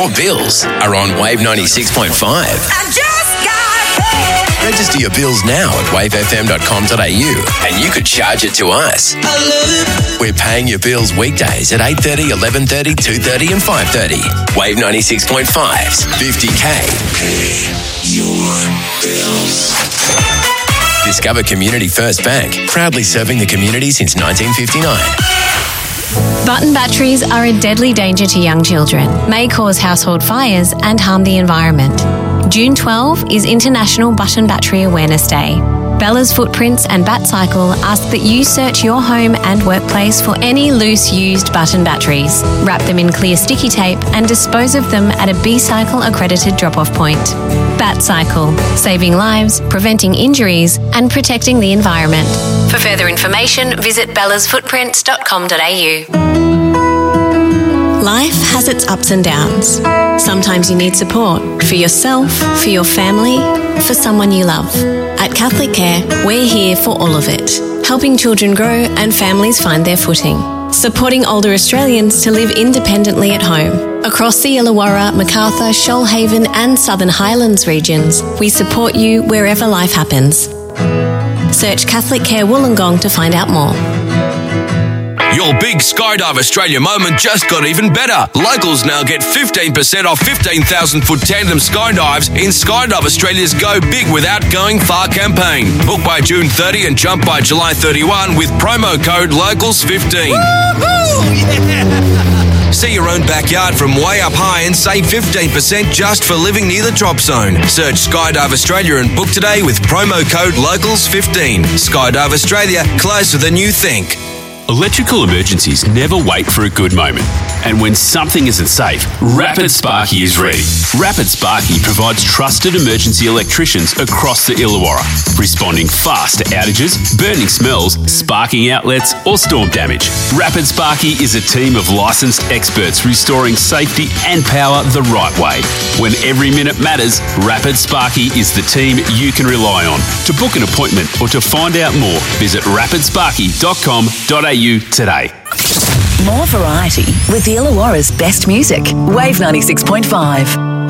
Your bills are on Wave 96.5. I just got paid. Register your bills now at wavefm.com.au and you could charge it to us. We're paying your bills weekdays at 8:30, 11:30, 2:30 and 5:30. Wave 96.5's 50K. Pay your bills. Discover Community First Bank, proudly serving the community since 1959. Button batteries are a deadly danger to young children, may cause household fires and harm the environment. June 12 is International Button Battery Awareness Day. Bella's Footprints and BatCycle ask that you search your home and workplace for any loose used button batteries, wrap them in clear sticky tape and dispose of them at a B-Cycle accredited drop-off point. BatCycle, saving lives, preventing injuries and protecting the environment. For further information, visit bellasfootprints.com.au. Life has its ups and downs. Sometimes you need support for yourself, for your family, for someone you love. At Catholic Care, we're here for all of it, helping children grow and families find their footing, supporting older Australians to live independently at home. Across the Illawarra, Macarthur, Shoalhaven and Southern Highlands regions, we support you wherever life happens. Search Catholic Care Wollongong to find out more. Your big Skydive Australia moment just got even better. Locals now get 15% off 15,000-foot tandem skydives in Skydive Australia's Go Big Without Going Far campaign. Book by June 30 and jump by July 31 with promo code LOCALS15. Woohoo! Yeah! See your own backyard from way up high and save 15% just for living near the drop zone. Search Skydive Australia and book today with promo code LOCALS15. Skydive Australia, closer than you think. Electrical emergencies never wait for a good moment. And when something isn't safe, Rapid Sparky is ready. Rapid Sparky provides trusted emergency electricians across the Illawarra, responding fast to outages, burning smells, sparking outlets, or storm damage. Rapid Sparky is a team of licensed experts restoring safety and power the right way. When every minute matters, Rapid Sparky is the team you can rely on. To book an appointment or to find out more, visit rapidsparky.com.au today. More variety with the Illawarra's best music. Wave 96.5.